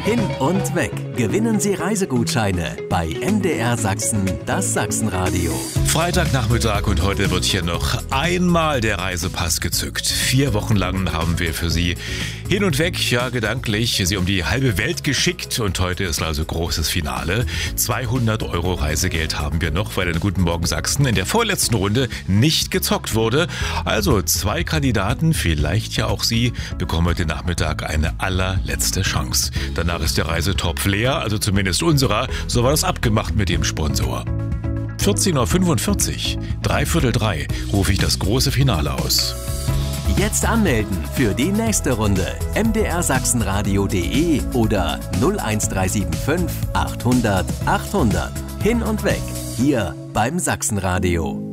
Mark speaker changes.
Speaker 1: Hin und weg. Gewinnen Sie Reisegutscheine bei MDR Sachsen, das Sachsenradio.
Speaker 2: Freitagnachmittag und heute wird hier noch einmal der Reisepass gezückt. 4 Wochen lang haben wir für Sie hin und weg, ja gedanklich, Sie um die halbe Welt geschickt und heute ist also großes Finale. 200 € Reisegeld haben wir noch, weil in Guten Morgen Sachsen in der vorletzten Runde nicht gezockt wurde. Also 2 Kandidaten, vielleicht ja auch Sie, bekommen heute Nachmittag eine allerletzte Chance. Danach ist der Reisetopf leer, also zumindest unserer, so war das abgemacht mit dem Sponsor. 14.45 Uhr, 2:45 rufe ich das große Finale aus.
Speaker 1: Jetzt anmelden für die nächste Runde. mdrsachsenradio.de oder 01375 800 800. Hin und weg, hier beim Sachsenradio.